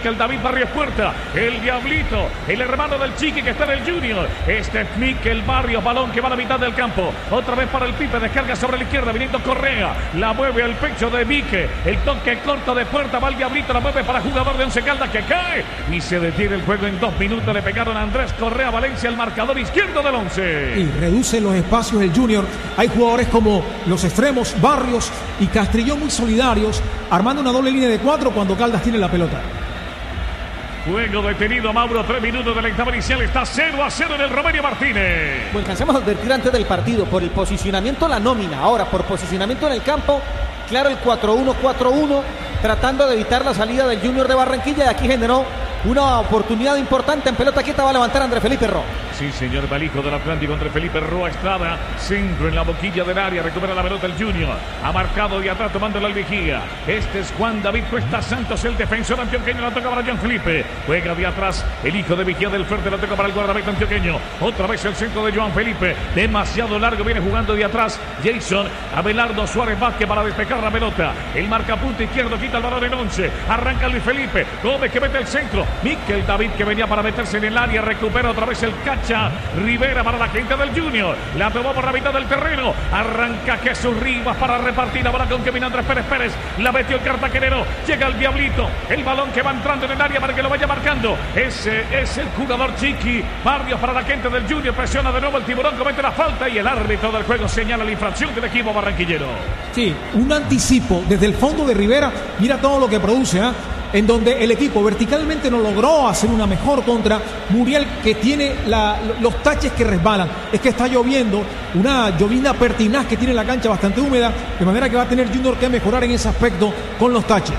Mikel David Barrios Puerta, el Diablito, el hermano del Chiqui que está en el Junior. Este es Mikel Barrios, balón que va a la mitad del campo. Otra vez para el Pipe, descarga sobre la izquierda, viniendo Correa. La mueve al pecho de Mikel. El toque corto de Puerta, va el Diablito, la mueve para jugador de Once Caldas que cae. Y se detiene el juego en 2 minutos. Le pegaron a Andrés Correa Valencia, el marcador izquierdo del Once. Y reduce los espacios el Junior. Hay jugadores como los extremos, Barrios y Castrillón muy solidarios, armando una doble línea de 4 cuando Caldas tiene la pelota. Juego detenido, Mauro, 3 minutos de la etapa inicial, está 0-0 en el Romelio Martínez. Pues alcanzamos a advertir antes del partido, por el posicionamiento la nómina, ahora por posicionamiento en el campo, claro el 4-1-4-1, tratando de evitar la salida del Junior de Barranquilla, y aquí generó una oportunidad importante en pelota quieta, va a levantar André Felipe Roa. Sí, señor, Balijo del Atlántico, André Felipe Roa Estrada, centro en la boquilla del área, recupera la pelota el Junior, ha marcado de atrás tomando la vigía. Este es Juan David Cuesta Santos, el defensor antioqueño, la toca para John Felipe, juega de atrás el hijo de Vigía del Fuerte, la toca para el guardameta antioqueño, otra vez el centro de Joan Felipe, demasiado largo, viene jugando de atrás Jason, Abelardo Suárez Vázquez para despejar la pelota, el marcapunto izquierdo quita el balón en 11, arranca Luis Felipe, Gómez que mete el centro, Mikel David que venía para meterse en el área, recupera otra vez el Cacha Rivera para la gente del Junior, la tomó por la mitad del terreno, arranca Jesús Rivas para repartir la bola con Kevin Andrés Pérez, la metió el cartaquenero, llega el Diablito, el balón que va entrando en el área para que lo vaya marcando, ese es el jugador Chiqui Barrios para la gente del Junior, presiona de nuevo el Tiburón, comete la falta y el árbitro del juego señala la infracción del equipo barranquillero. Sí, un anticipo desde el fondo de Rivera, mira todo lo que produce, en donde el equipo verticalmente no logró hacer una mejor contra Muriel, que tiene los taches que resbalan. Es que está lloviendo, una llovina pertinaz que tiene la cancha bastante húmeda, de manera que va a tener Junior que mejorar en ese aspecto con los taches.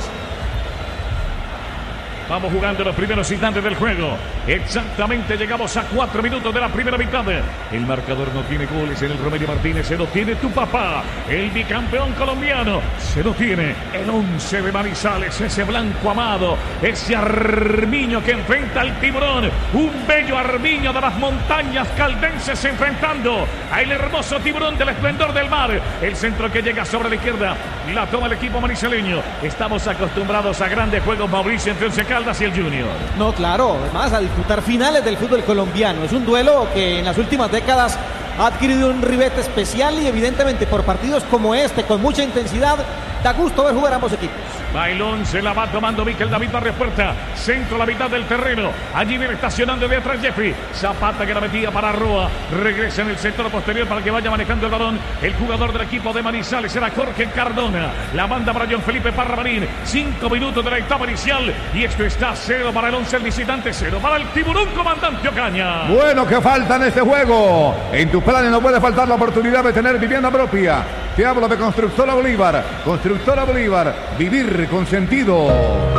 Vamos jugando los primeros instantes del juego. Exactamente llegamos a 4 minutos de la primera mitad. El marcador no tiene goles en el Romelio Martínez. Se lo tiene tu papá, el bicampeón colombiano. Se lo tiene el 11 de Manizales, ese blanco amado, ese Armiño que enfrenta al Tiburón. Un bello Armiño de las montañas caldenses enfrentando al hermoso Tiburón del esplendor del mar. El centro que llega sobre la izquierda, la toma el equipo manizaleño. Estamos acostumbrados a grandes juegos, Mauricio, entre Once Caldas y el Junior. No, claro, además a disputar finales del fútbol colombiano. Es un duelo que en las últimas décadas ha adquirido un ribete especial y evidentemente por partidos como este, con mucha intensidad, da gusto ver jugar a ambos equipos. Bailón se la va tomando Mikel David Barrios Puerta, centro a la mitad del terreno, allí viene estacionando de atrás Jeffrey, Zapata que la metía para Roa, regresa en el sector posterior para que vaya manejando el balón, el jugador del equipo de Manizales era Jorge Cardona, la banda para John Felipe Parramarín, 5 minutos de la etapa inicial y esto está 0 para el 11 el visitante, 0 para el Tiburón, comandante Ocaña. Bueno, que falta en este juego, en tus planes no puede faltar la oportunidad de tener vivienda propia. Te hablo de Constructora Bolívar, vivir con sentido.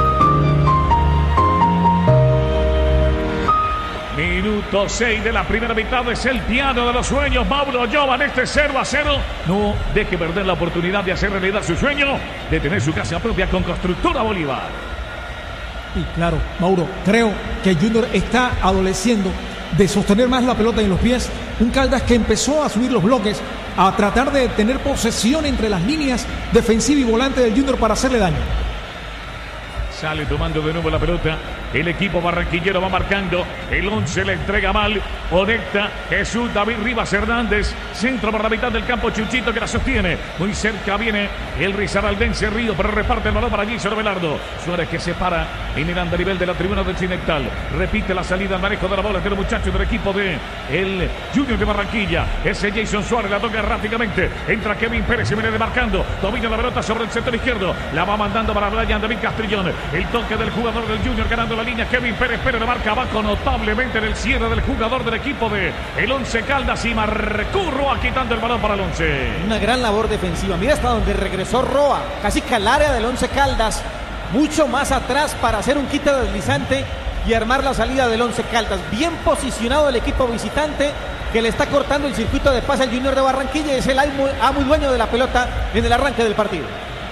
Minuto 6 de la primera mitad, es el piano de los sueños, Mauro Jovan, este 0-0. No deje perder la oportunidad de hacer realidad su sueño, de tener su casa propia con Constructora Bolívar. Y claro, Mauro, creo que Junior está adoleciendo de sostener más la pelota en los pies. Un Caldas que empezó a subir los bloques, a tratar de tener posesión entre las líneas defensiva y volante del Junior para hacerle daño. Sale tomando de nuevo la pelota. El equipo barranquillero va marcando. El 11 le entrega mal. Conecta Jesús David Rivas Hernández. Centro por la mitad del campo. Chuchito que la sostiene. Muy cerca viene el risaraldense Río, pero reparte el balón para allí sobre Belardo. Suárez que se para en el andarivel de la tribuna del Occidental. Repite la salida al manejo de la bola de los muchachos del equipo de el Junior de Barranquilla. Ese Jason Suárez la toca rápidamente. Entra Kevin Pérez y viene demarcando. Domina la pelota sobre el sector izquierdo. La va mandando para Brian David Castrillón. El toque del jugador del Junior ganando la línea. Kevin Pérez le marca abajo notablemente en el cierre del jugador del equipo de el 11 Caldas y marcó Roa quitando el balón para el 11. Una gran labor defensiva. Mira hasta donde regresó Roa, casi que al área del 11 Caldas, mucho más atrás para hacer un quite deslizante y armar la salida del 11 Caldas. Bien posicionado el equipo visitante que le está cortando el circuito de pase al Junior de Barranquilla y es el amo y dueño de la pelota en el arranque del partido.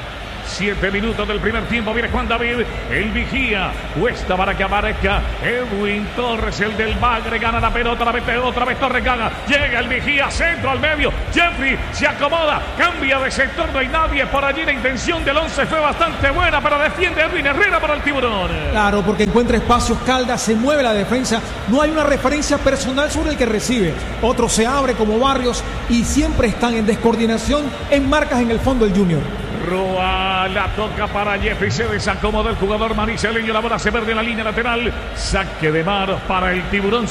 7 minutos del primer tiempo. Viene Juan David, el vigía. Cuesta para que aparezca Edwin Torres, el del Bagre. Gana la pelota, la mete otra vez Torres, gana. Llega el vigía, centro al medio. Jeffrey se acomoda, cambia de sector, no hay nadie por allí. La intención del 11 fue bastante buena, pero defiende Edwin Herrera para el Tiburón. Claro, porque encuentra espacios Caldas, se mueve la defensa. No hay una referencia personal sobre el que recibe. Otro se abre como Barrios y siempre están en descoordinación en marcas en el fondo el Junior. Roa la toca para Jeffrey, se desacomoda el jugador marisaleño, la bola se pierde en la línea lateral, saque de mar para el Tiburón.